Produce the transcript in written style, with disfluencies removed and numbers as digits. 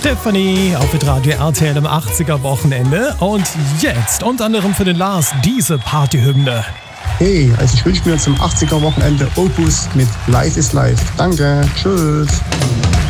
Stefanie auf Radio RTL im 80er-Wochenende. Und jetzt unter anderem für den Lars diese Partyhymne. Hey, ich wünsche mir zum 80er-Wochenende Opus mit Life is Life. Danke, tschüss.